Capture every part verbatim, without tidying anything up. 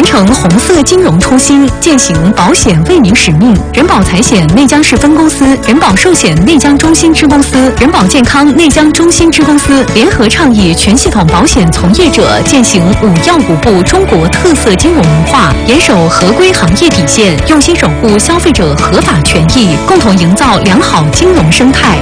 完成红色金融初心，践行保险为民使命。人保财险内江市分公司、人保寿险内江中心支公司、人保健康内江中心支公司联合倡议全系统保险从业者践行五要五不中国特色金融文化，严守合规行业底线，用心守护消费者合法权益，共同营造良好金融生态。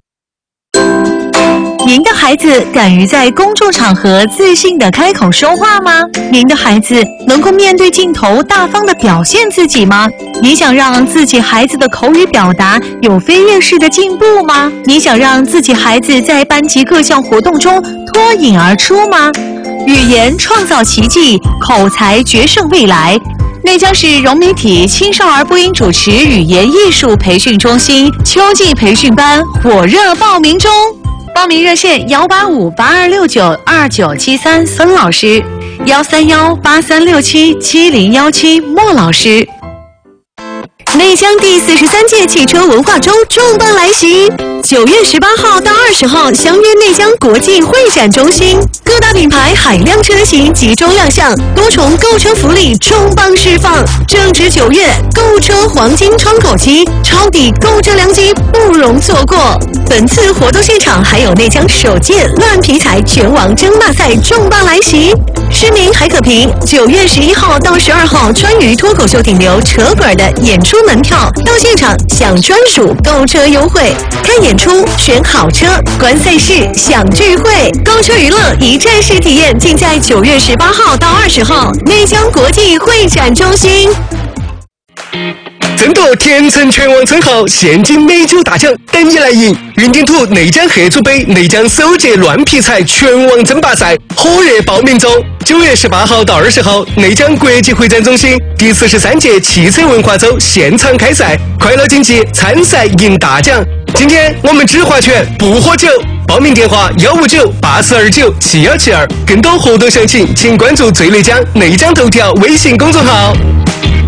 您的孩子敢于在公众场合自信地开口说话吗？您的孩子能够面对镜头大方地表现自己吗？你想让自己孩子的口语表达有飞跃式的进步吗？你想让自己孩子在班级各项活动中脱颖而出吗？语言创造奇迹，口才决胜未来。内江市融媒体青少儿播音主持语言艺术培训中心秋季培训班火热报名中。报名热线幺八五八二六九二九七三孙老师，幺三幺八三六七七零幺七莫老师。内江第四十三届汽车文化周重磅来袭，九月十八号到二十号相约内江国际会展中心，各大品牌海量车型集中亮相，多重购车福利重磅释放。正值九月，购车黄金窗口期，抄底购车良机不容错过。本次活动现场还有内江首届乱皮财拳王争霸赛重磅来袭，市民还可凭九月十一号到十二号川渝脱口秀顶流扯滚的演出门票到现场享专属购车优惠，看演出选好车，观赛事享聚会，购车娱乐一站式体验，尽在九月十八号到二十号内江国际会展中心。 争夺天成拳王称号，现金美酒大奖等你来赢！云顶土内江合租杯内江首届乱皮财拳王争霸赛火热报名中，九月十八号到二十号，内江国际会展中心第四十三届汽车文化周现场开赛，快乐竞技，参赛赢大奖。今天我们只划拳不喝酒，报名电话幺五九八四二九七幺七二，更多活动详情请关注最内江内江头条微信公众号。